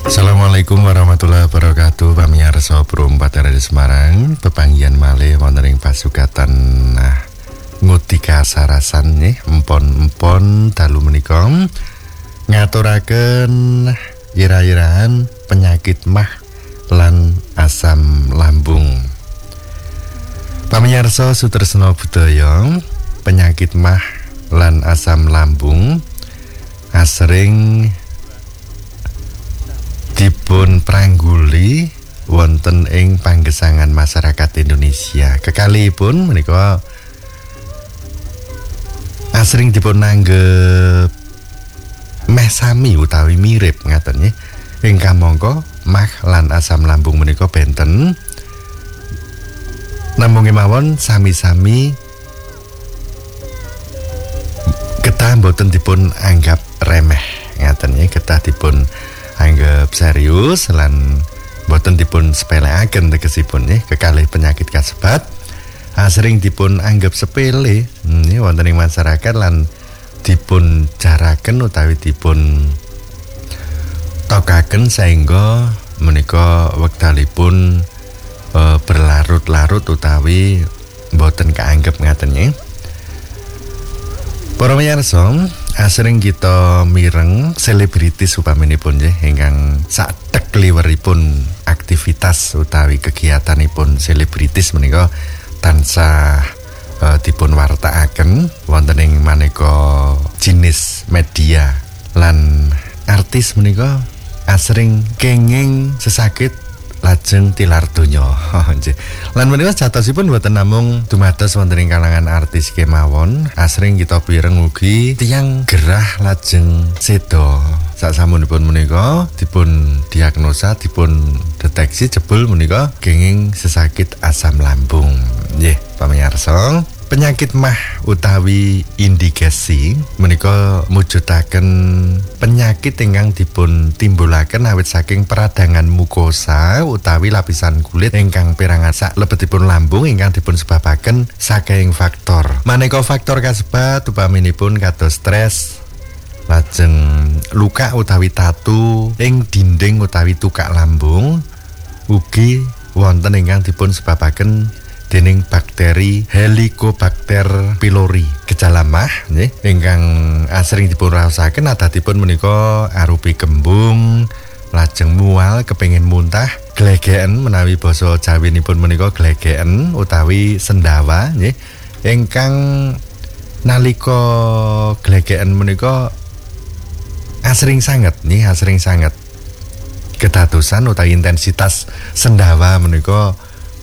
Assalamualaikum warahmatullahi wabarakatuh. Pamirsa Pro 4 Radio Semarang, pepanggihan malih wonten ing pasugatan Ngutika Sarasan nggih, empon-empon dalu menika ngaturaken ira-iraan penyakit mah lan asam lambung. Pamirsa sutresna budaya, penyakit mah lan asam lambung asring dipun prangguli wonten ing panggesangan masyarakat Indonesia. Kekalipun menika asring dipun nanggep meh sami utawi mirip ngaten nggih. Ingkang mangka mah lan asam lambung menika benten namung mawon sami-sami kedah boten dipun anggap remeh ngaten nggih, kedah dipun anggap serius lan boten dipun sepeleaken tegesipun nggih. Kekalih penyakit kasebat asring dipun anggap sepele wonten ing masyarakat lan dipun jaraken utawi dipun tokaken sehingga menika wekdalipun berlarut-larut utawi boten kaanggep ngaten nggih. Para pamirsa, asring kita mireng selebritis upaminipun nggih ingkang sadek liweripun aktivitas utawi kegiatanipun selebritis menika tansah dipun wartakaken wonten ing maneka jinis media lan artis menika asring kenging sesakit lajeng tilar donya. Lan menika jatosipun boten namung dumados wonten ing kalangan artis kemawon, asring kita pireng ugi tiyang gerah lajeng seda. Sasampunipun menika dipun diagnosa, dipun deteksi jebul menika kenging sesakit asam lambung. Nggih, pamirsa, penyakit mah utawi indigesi menika mujudaken penyakit ingkang dipun timbulaken awit saking peradangan mukosa utawi lapisan kulit ingkang perangan salebetipun lambung ingkang dipun sebabaken saking faktor. Maneka faktor kasebat upaminipun kados stres, lajeng luka utawi tatu ing dinding utawi tukak lambung, ugi wonten ingkang dipun sebabaken dening bakteri Helicobacter pylori. Gejala mah nggih ingkang asring dipun raosaken adatipun menika arupi kembung, lajeng mual, kepengin muntah, glegeken menawi basa Jawinipun menika glegeken utawi sendawa nggih. Ingkang nalika glegeken menika asring sanget nih, asring sanget kedadosan utawi intensitas sendawa menika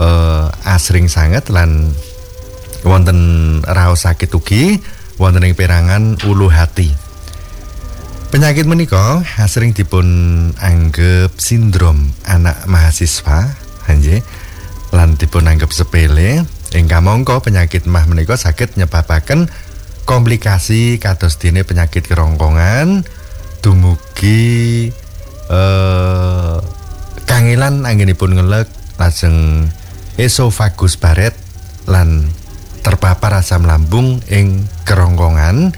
asring sanget lan wonten raos sakit ugi wonten ing perangan ulu hati. Penyakit menika asring dipun anggap sindrom anak mahasiswa nggih lan dipun anggap sepele. Ingkang mangka penyakit mah menika saged nyebabaken komplikasi kados dene penyakit kerongkongan dumugi kangelan anggenipun ngelek, lajeng esofagus baret lan terpapar asam lambung ing kerongkongan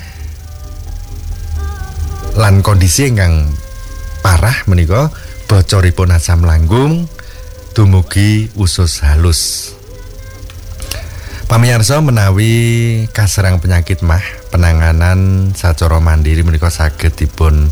lan kondisi ingkang parah menika bocoripun asam lambung dumugi usus halus. Pamirsa, menawi kaserang penyakit mah penanganan sacara mandiri menika saged dipun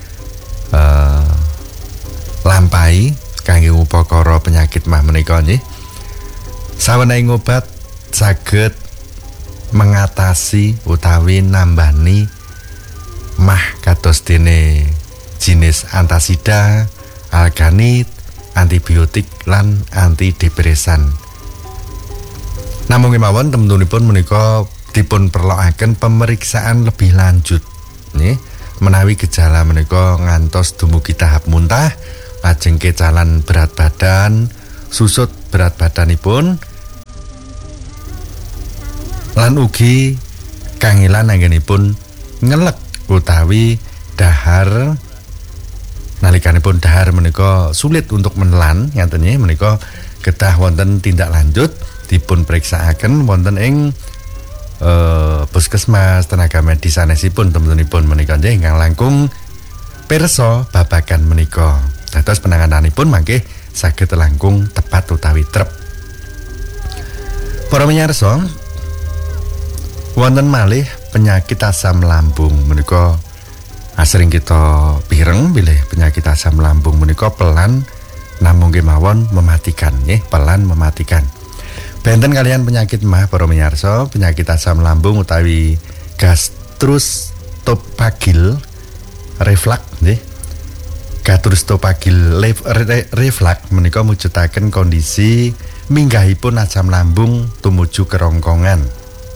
lampahi kangge upakara penyakit mah menika nggih. Saweneing obat saged mengatasi utawi nambani mah kados dene jinis antasida, alganit, antibiotik lan antidepresan. Namung kemawon temtunipun menika dipun perlokaken pemeriksaan lebih lanjut nggih. Menawi gejala menika ngantos dumugi tahap muntah, lajeng kecalan berat badan, susut berat badanipun lan ugi kangelan anggenipun ngelek utawi dahar. Nalikanipun dahar menika sulit untuk menelan ngaten nggih, menika kedah wonten tindak lanjut dipun periksaaken wonten ing puskesmas, tenaga medis sanesipun temen-temenipun menika nggih ingkang langkung pirsa babagan menika. Dados penangananipun mangke saged langkung tepat utawi trep. Para miyarsa, wonten malih penyakit asam lambung menika asring kita pireng bilih penyakit asam lambung menika pelan namung kemawon mematikan nggih, pelan mematikan. Benten kalian penyakit mah para miyarsa, penyakit asam lambung utawi gastrostopagil reflux nggih. Gastrostopagil reflux menika mujudaken kondisi minggahipun asam lambung tumuju kerongkongan.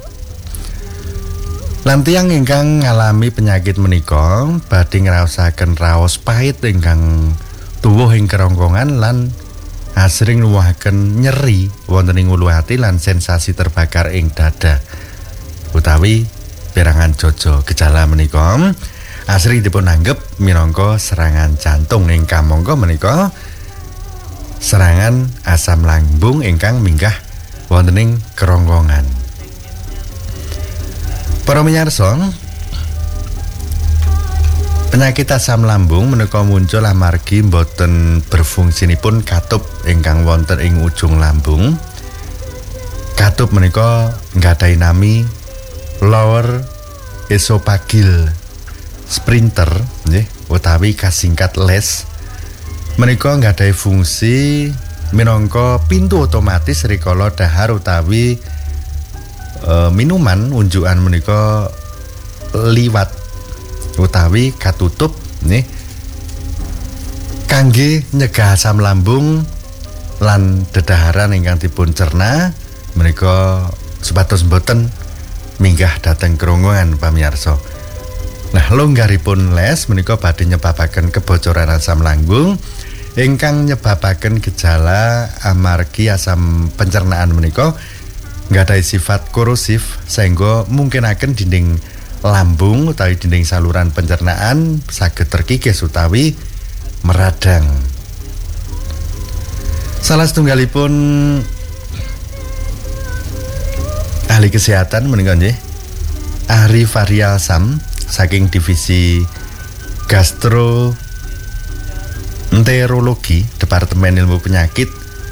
Lan tiyang ingkang ngalami penyakit menika badhe ngraosaken raos pahit ingkang tuwuh ing kerongkongan lan asring nuwuhaken nyeri wonten ing ulu ati lan sensasi terbakar ing dada utawi perangan jojo. Gejala menika asring dipun anggep minangka serangan jantung ing kamangka menika serangan asam lambung ingkang minggah wonten ing kerongkongan. Para miyarsa, penyakit asam lambung menika muncul amargi boten berfungsinipun katup ingkang wonten ing ujung lambung. Katup menika nggadhahi nami lower esophageal sphincter nggih utawi kasingkat LES. Menika nggadhahi fungsi minangka pintu otomatis rikala dahar utawi minuman unjukan menika liwat utawi katutup nih kangge nyegah asam lambung lan dedaharan ingkang dipun cerna menika supados boten minggah dhateng kerongkongan pamirsa. Nah, longgaripun LES menika badhe nyebabaken kebocoran asam lambung ingkang nyebabaken gejala amargi asam pencernaan menika nggadhahi sifat korosif sehingga mungkinaken dinding lambung utawi dinding saluran pencernaan saged terkikis utawi meradang. Salah setunggalipun ahli kesehatan menika nggih Ahri Fahrial Sam saking divisi gastroenterologi Departemen Ilmu Penyakit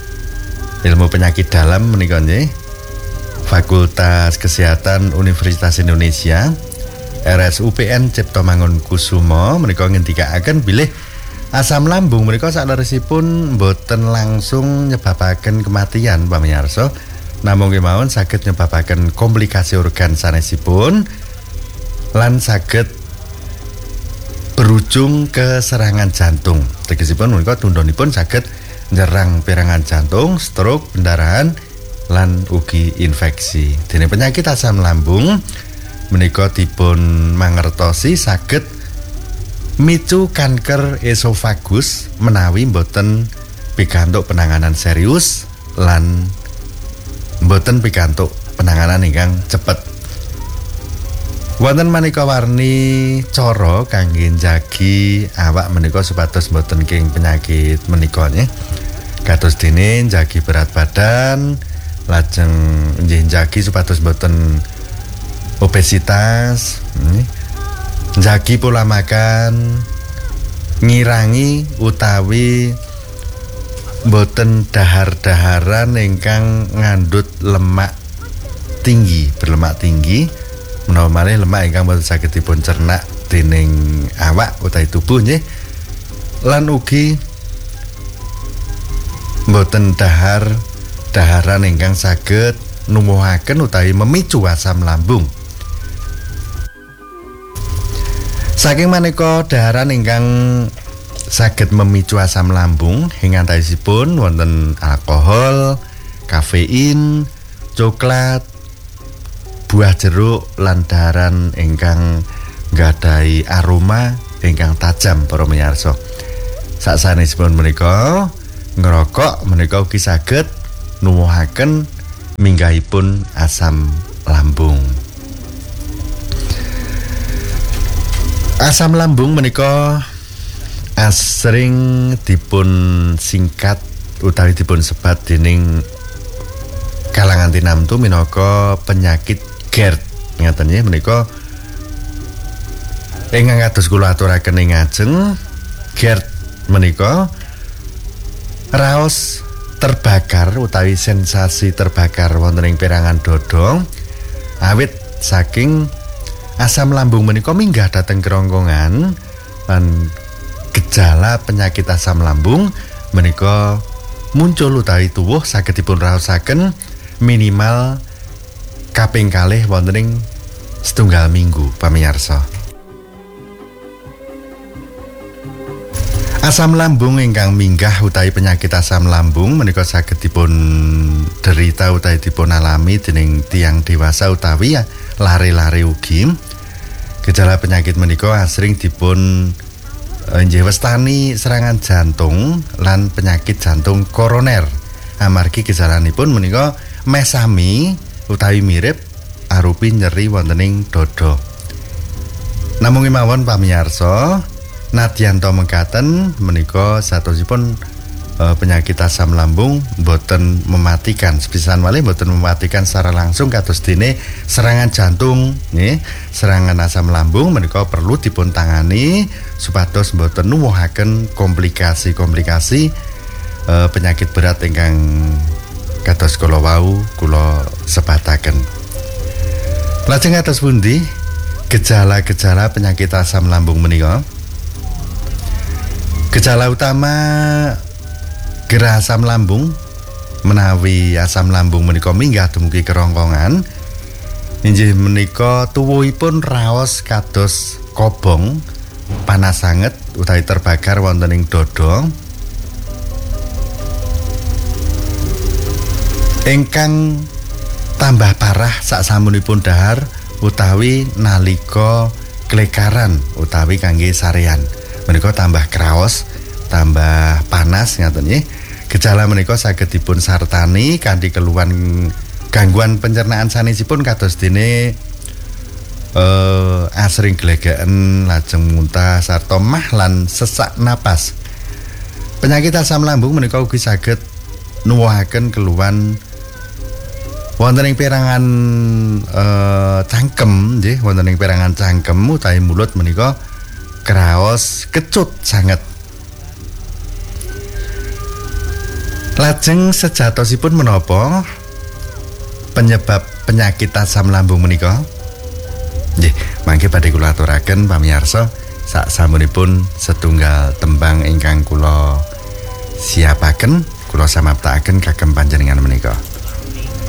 Dalam menika nggih Fakultas Kesehatan Universitas Indonesia RSUPN Cipto Mangunkusumo menika ngendikaken bilih asam lambung menika sakleresipun boten langsung nyebabaken kematian pamirsa, namung kemawon saged nyebabaken komplikasi organ sanesipun lan saged berujung ke serangan jantung. Tegesipun menika tundhonipun saged nyerang perangan jantung, stroke, pendarahan lan ugi infeksi. Dene penyakit asam lambung menika dipun mangertosi saged micu kanker esofagus menawi mboten pikantuk penanganan serius lan mboten pikantuk penanganan ingkang cepet. Wonten maneka warni cara kangge njagi awak menika supados mboten king penyakit menika nggih. Kados dene njagi berat badan, lajeng njagi supados boten obesitas, njagi pola makan, ngirangi utawi boten dahar-daharan ingkang ngandhut lemak tinggi, berlemak tinggi, menawa malih lemak ingkang boten saged dipun cerna dening awak utawi tubuh nggih, lan ugi boten daharan ingkang saged numuhaken utawi memicu asam lambung. Saking maneka daharan ingkang saged memicu asam lambung ing antawisipun wonten alkohol, kafein, coklat, buah jeruk lan daharan ingkang nggadhahi aroma ingkang tajam para miyarsa. Sasanesipun menika ngerokok menika ugi saged nuwuhaken minggahipun asam lambung. Asam lambung menika asring dipun singkat utawi dipun sebat dening kalangan tinamtu minangka penyakit GERD. Ngaten nggih menika ingkang kados kula aturaken ing ngajeng GERD menika raos terbakar utawi sensasi terbakar wonten ing perangan dada awit saking asam lambung menika minggah dhateng kerongkongan lan gejala penyakit asam lambung menika muncul utawi tuwuh saged dipun raosaken minimal kaping kalih wonten ing setunggal minggu pamirsa. Asam lambung ingkang minggah utawi penyakit asam lambung menika saged dipun derita utawi dipun alami dening tiyang dewasa utawi lare-lare ugi. Gejala penyakit menika asring dipun njewestani serangan jantung lan penyakit jantung koroner. Amargi gejalanipun menika meh sami utawi mirip arupi nyeri wonten ing dada. Namung mawon pamirsa, nadyan to mekaten menika satosipun penyakit asam lambung boten mematikan, sepisan malih boten mematikan secara langsung kados dene serangan jantung nggih. Serangan asam lambung menika perlu dipun tangani supados boten nuwuhaken komplikasi-komplikasi penyakit berat ingkang kados kula wau kula sebataken. Lajeng atus pundi gejala-gejala penyakit asam lambung menika? Gejala utama gerah asam lambung menawi asam lambung menika minggah dumugi kerongkongan inggih menika tuwuhipun raos kados kobong, panas sanget utawi terbakar wonten ing dada ingkang tambah parah saksampunipun dahar utawi nalika klekaran utawi kangge sarean. Menika tambah kraos, tambah panas ngaten nggih. Gejala menika saged dipun sartani kanthi keluhan gangguan pencernaan sanesipun kados dene asring glegeken, lajeng muntah sarta mah lan sesak napas. Penyakit asam lambung menika ugi saged nuwuhaken keluhan wonten ing perangan cangkem nggih, wonten ing perangan cangkem utawi mulut menika kraos kecut sanget. Lajeng sejatosipun menapa penyebab penyakit asam lambung menika? Nggih, mangke badhe kula aturaken pamirsa saksampunipun setunggal tembang ingkang kula siapaken, kula samaptakaken kagem panjenengan menika.